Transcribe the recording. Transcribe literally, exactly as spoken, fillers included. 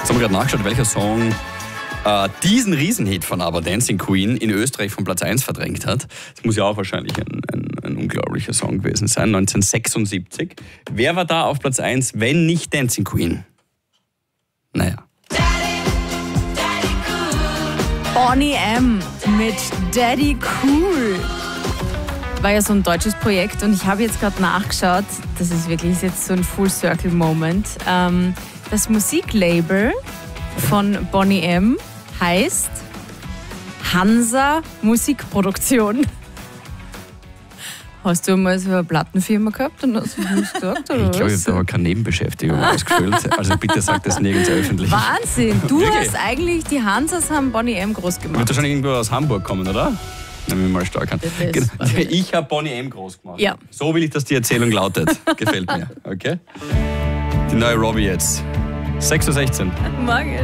Jetzt haben wir gerade nachgeschaut, welcher Song äh, diesen Riesenhit von ABBA, Dancing Queen, in Österreich von Platz eins verdrängt hat. Das muss ja auch wahrscheinlich ein, ein, ein unglaublicher Song gewesen sein, neunzehnhundertsechsundsiebzig. Wer war da auf Platz eins, wenn nicht Dancing Queen? Naja. Boney M. mit Daddy Cool. War ja so ein deutsches Projekt und ich habe jetzt gerade nachgeschaut, das ist wirklich jetzt so ein Full-Circle-Moment. Ähm, das Musiklabel von Boney M. heißt Hansa Musikproduktion. Hast du mal so eine Plattenfirma gehabt und hast du das gesagt? Oder Ich glaube, ich was? habe da keine Nebenbeschäftigung ausgefüllt. Also bitte sag das nirgends öffentlich. Wahnsinn! Du Wirklich? hast eigentlich, die Hansas haben Boney M. groß Wird gemacht. wahrscheinlich irgendwo aus Hamburg kommen, oder? Nehmen wir mal stark an. Das Genau. weiß ich nicht. Ich habe Boney M. groß gemacht. Ja. So will ich, dass die Erzählung lautet. Gefällt mir. Okay? Die neue Robbie jetzt. sechs Uhr sechzehn. Morgen.